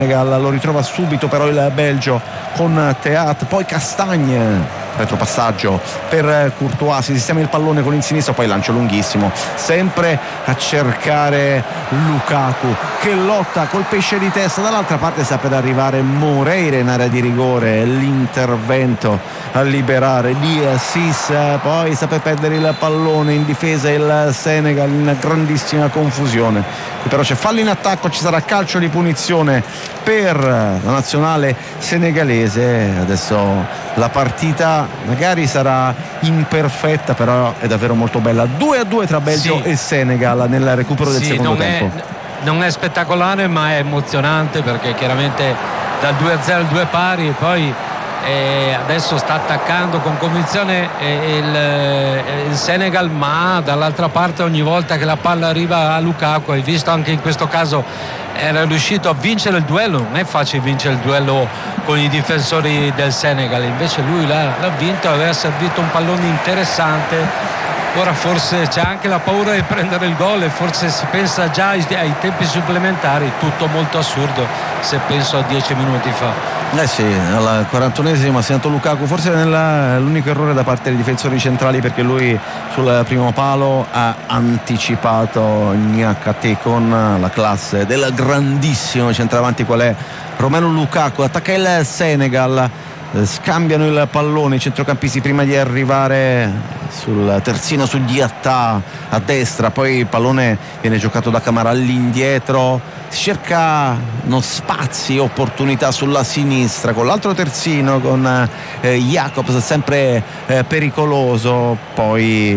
Lo ritrova subito però il Belgio con Theat, poi Castagne, retropassaggio per Courtois, si sistema il pallone con il sinistro, poi lancio lunghissimo, sempre a cercare Lukaku che lotta col pesce di testa, dall'altra parte sta per arrivare Moreira in area di rigore, l'intervento a liberare di Assis, poi sta per perdere il pallone in difesa il Senegal in grandissima confusione, però c'è fallo in attacco, ci sarà calcio di punizione per la nazionale senegalese. Adesso la partita magari sarà imperfetta, però è davvero molto bella. 2-2 tra Belgio e Senegal nel recupero del secondo tempo. Non è spettacolare, ma è emozionante, perché chiaramente dal 2-0 al 2 pari, e poi adesso sta attaccando con convinzione il Senegal, ma dall'altra parte ogni volta che la palla arriva a Lukaku, hai visto anche in questo caso era riuscito a vincere il duello. Non è facile vincere il duello con i difensori del Senegal, invece lui l'ha vinto, aveva servito un pallone interessante. Ora forse c'è anche la paura di prendere il gol e forse si pensa già ai tempi supplementari, tutto molto assurdo se penso a 10 minuti fa. Sì, al 41esimo ha segnato Lukaku, forse l'unico errore da parte dei difensori centrali, perché lui sul primo palo ha anticipato Niakate con la classe del grandissimo centravanti qual è Romelu Lukaku. Attacca il Senegal, scambiano il pallone i centrocampisti prima di arrivare sul terzino su Diatta a destra, poi il pallone viene giocato da Camara all'indietro, si cercano spazi, opportunità sulla sinistra con l'altro terzino, con Jacobs sempre pericoloso, poi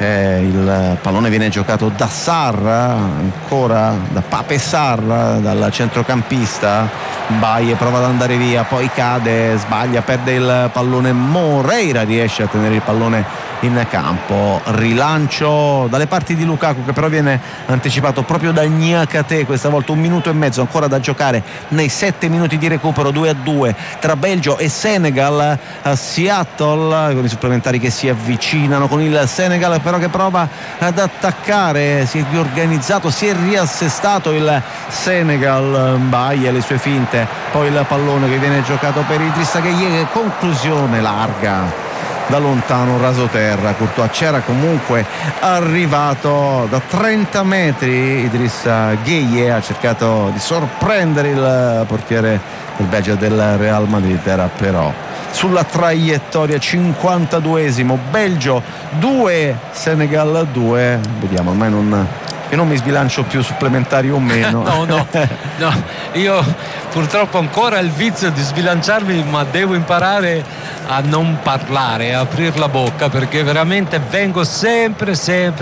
il pallone viene giocato da Sarr, ancora da Pape Sarr, dal centrocampista. Baie prova ad andare via, poi cade, sbaglia, perde il pallone. Moreira riesce a tenere il pallone in campo, rilancio dalle parti di Lukaku che però viene anticipato proprio da Niakate, questa volta 1 minuto e mezzo ancora da giocare nei 7 minuti di recupero. 2-2 tra Belgio e Senegal a Seattle, con i supplementari che si avvicinano, con il Senegal però che prova ad attaccare, si è riorganizzato, si è riassestato il Senegal, Baie le sue finte, poi il pallone che viene giocato per Idrissa Gueye, conclusione larga da lontano, raso terra. Courtois c'era comunque arrivato da 30 metri, Idrissa Gueye ha cercato di sorprendere il portiere del Belgio del Real Madrid, era però sulla traiettoria. 52esimo, Belgio 2 Senegal 2, vediamo, ormai non mi sbilancio più supplementari o meno. no, io purtroppo ancora ho il vizio di sbilanciarmi, ma devo imparare a non parlare, a aprire la bocca, perché veramente vengo sempre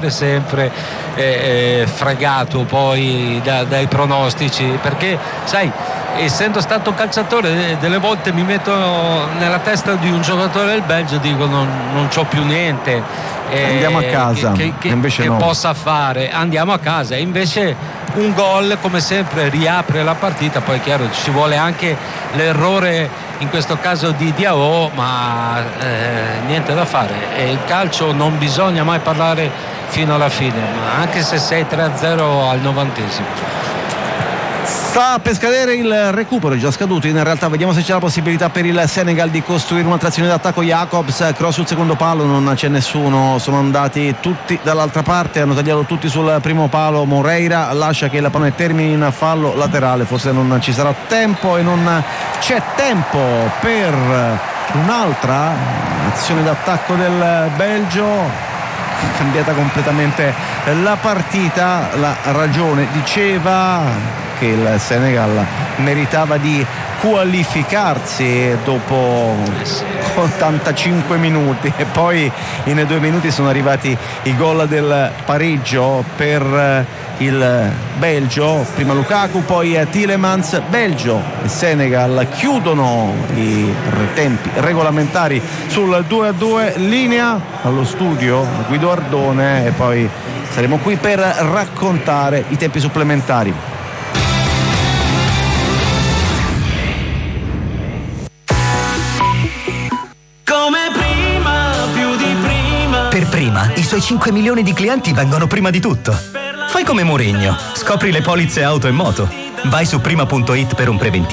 fregato poi dai pronostici, perché sai, essendo stato un calciatore delle volte mi metto nella testa di un giocatore del Belgio, dico non c'ho più niente, andiamo a casa, che invece no, possa fare, andiamo a casa, e invece un gol come sempre riapre la partita. Poi chiaro ci vuole anche l'errore in questo caso di Diao, ma niente da fare, e il calcio non bisogna mai parlare fino alla fine, ma anche se sei 3-0 al 90esimo. Sta per scadere il recupero, è già scaduto in realtà. Vediamo se c'è la possibilità per il Senegal di costruire un'altra azione d'attacco. Jacobs, cross sul secondo palo, non c'è nessuno, sono andati tutti dall'altra parte, hanno tagliato tutti sul primo palo. Moreira lascia che la pallone termini in fallo laterale, forse non ci sarà tempo e non c'è tempo per un'altra azione d'attacco del Belgio. Cambiata completamente la partita, la ragione diceva che il Senegal meritava di qualificarsi dopo 85 minuti, e poi in 2 minuti sono arrivati i gol del pareggio per il Belgio, prima Lukaku, poi Tielemans. Belgio e Senegal chiudono i tempi regolamentari sul 2-2. Linea allo studio Guido Ardone e poi saremo qui per raccontare i tempi supplementari. Per Prima, i suoi 5 milioni di clienti vengono prima di tutto. Fai come Mourinho, scopri le polizze auto e moto. Vai su prima.it per un preventivo.